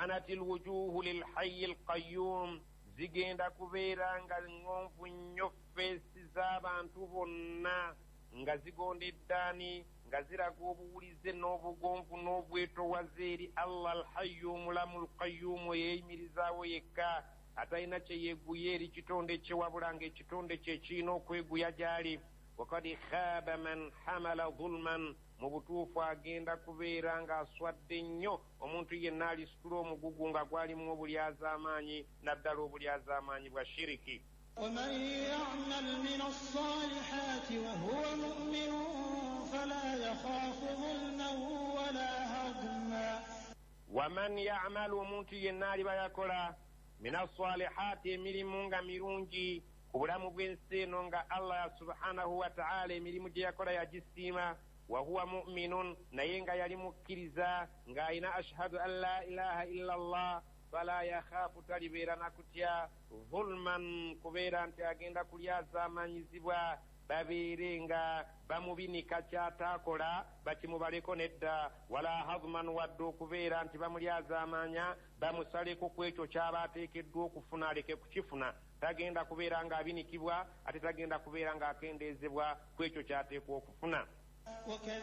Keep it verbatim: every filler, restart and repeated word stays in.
anatil wujuhu lilhayyi alqayyum zigenda kubeera nga ŋŋonvu nnyo feesi z'abantu bonna nga zigonda eddaani nga ziraga obuwulize n'obugonvu n'obwetowaze eri Allah alhayyu omulamu alqayyumu yeeyimirizaawo yekka atalina kye yeeguya eri kitonde kye wabula ng'ekitonde kye kirina okweguya gy'ali. wakad khaba man hamala zulman mu butuufu agenda kubeera ng'aswadde nnyo omuntu yenna alisitula omugugu nga gwalimu obulyazaamaanyi naddala obulyazaamaanyi bwa shiriki. ومن يعمل من الصالحات وهو مؤمن فلا يخاف ظلما ولا هضما. ومن يعمل omuntu yenna aliba yakola min as-salihati emirimu nga mirungi ku bulamu bw'ensi eno nga Allah subhanahu wa ta'ala emirimu gye yakola yagisiima wa huwa mu'minun naye nga yali mukkiriza ng'ayina ashhadu an la ilaha illa Allah fala yakhaafu talibeera na kutya zulman kubeera nti agenda kulyazaamanyizibwa babeere nga bamubinika kyataakola bakimubaleko nedda wala hazman wadde okubeera nti bamulyazaamanya bamusaleko ku ekyo ky'aba ateekeddwa okufuna aleke kukifuna. Tagenda kubeera ng'abinikibwa ate tagenda kubeera ng'akendeezebwa ku ekyo ky'ateekwa okufuna.